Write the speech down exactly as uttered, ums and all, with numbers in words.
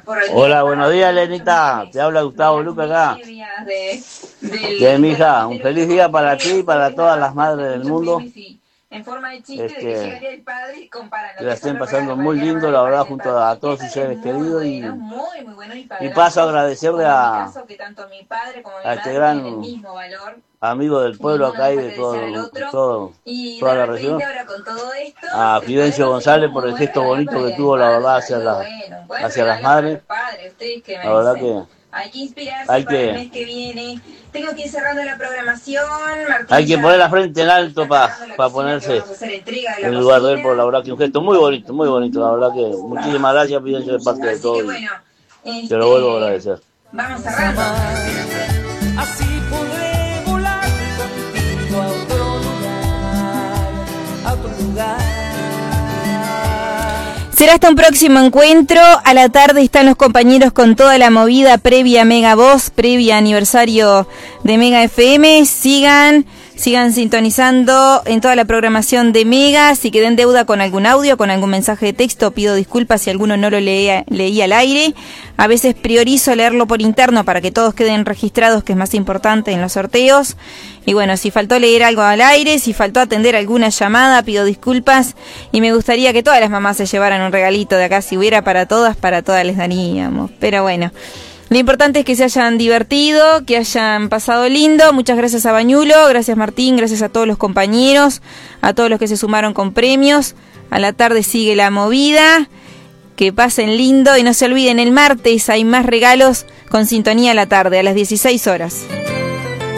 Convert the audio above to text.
Hola, buenos días, Lenita. Te habla Gustavo Luca acá. De, de mi hija, un feliz día para ti y para todas las madres del mundo. Este, que la estén pasando muy lindo, la verdad, junto a todos sus seres queridos. Y, y paso a agradecerle a, a este gran amigo del pueblo acá y de todo, todo, toda la región, a Fidencio González, por el gesto bonito que tuvo, la verdad, hacia, la, hacia las madres. La verdad que hay que inspirarse hay para que, el mes que viene. Tengo que ir cerrando la programación. Martín, hay que poner la frente en alto para pa ponerse en el lugar de él, por la verdad que un gesto muy bonito, muy bonito. La verdad que muchísimas gracias, Fidencio, de parte de todo. Bueno, este, te lo vuelvo a agradecer. Vamos cerrando. Así podré volar contigo a otro lugar, a otro lugar. Será hasta un próximo encuentro. A la tarde están los compañeros con toda la movida previa a Mega Voz, previa aniversario de Mega F M. Sigan, sigan sintonizando en toda la programación de Mega. Si quedé en deuda con algún audio, con algún mensaje de texto, pido disculpas si alguno no lo leía, leí al aire. A veces priorizo leerlo por interno para que todos queden registrados, que es más importante en los sorteos. Y bueno, si faltó leer algo al aire, si faltó atender alguna llamada, pido disculpas. Y me gustaría que todas las mamás se llevaran un regalito de acá. Si hubiera para todas, para todas les daríamos. Pero bueno, lo importante es que se hayan divertido, que hayan pasado lindo. Muchas gracias a Bañulo, gracias Martín, gracias a todos los compañeros, a todos los que se sumaron con premios. A la tarde sigue la movida. Que pasen lindo y no se olviden, el martes hay más regalos con Sintonía a la tarde, a las dieciséis horas.